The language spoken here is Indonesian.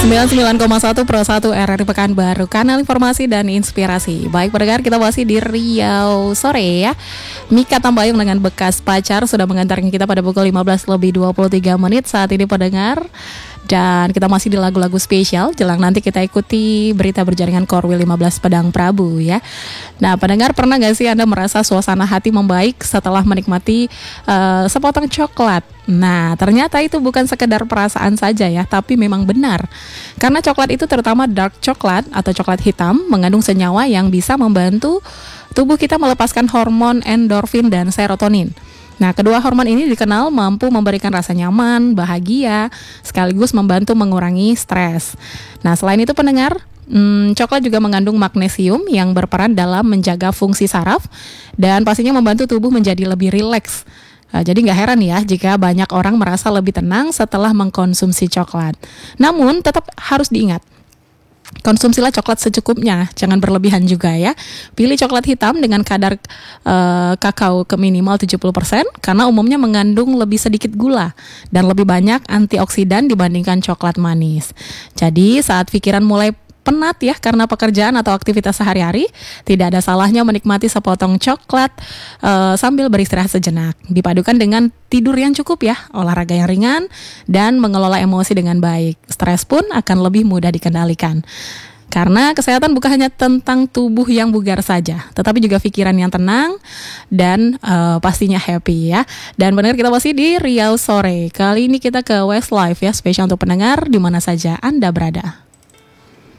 99,1 Pro 1 RRI Pekanbaru, kanal informasi dan inspirasi. Baik pendengar, kita masih di Riau sore ya. Mika Tambayong dengan bekas pacar sudah mengantarkan kita pada pukul 15:23 saat ini pendengar. Dan kita masih di lagu-lagu spesial. Jelang nanti kita ikuti berita berjaringan Korwil 15 Padang Prabu ya. Nah pendengar, pernah gak sih Anda merasa suasana hati membaik setelah menikmati sepotong coklat? Nah ternyata itu bukan sekedar perasaan saja ya, tapi memang benar. Karena coklat itu, terutama dark coklat atau coklat hitam, mengandung senyawa yang bisa membantu tubuh kita melepaskan hormon endorfin dan serotonin. Nah, kedua hormon ini dikenal mampu memberikan rasa nyaman, bahagia, sekaligus membantu mengurangi stres. Nah, selain itu pendengar, coklat juga mengandung magnesium yang berperan dalam menjaga fungsi saraf dan pastinya membantu tubuh menjadi lebih rileks. Jadi nggak heran ya jika banyak orang merasa lebih tenang setelah mengkonsumsi coklat. Namun, tetap harus diingat, konsumsilah coklat secukupnya, jangan berlebihan juga ya. Pilih coklat hitam dengan kadar kakao ke minimal 70% karena umumnya mengandung lebih sedikit gula dan lebih banyak antioksidan dibandingkan coklat manis. Jadi saat pikiran mulai penat ya karena pekerjaan atau aktivitas sehari-hari, tidak ada salahnya menikmati sepotong coklat sambil beristirahat sejenak. Dipadukan dengan tidur yang cukup ya, olahraga yang ringan, dan mengelola emosi dengan baik. Stres pun akan lebih mudah dikendalikan. Karena kesehatan bukan hanya tentang tubuh yang bugar saja, tetapi juga pikiran yang tenang dan pastinya happy ya. Dan benar, kita masih di Riau sore. Kali ini kita ke Westlife ya, spesial untuk pendengar di mana saja Anda berada.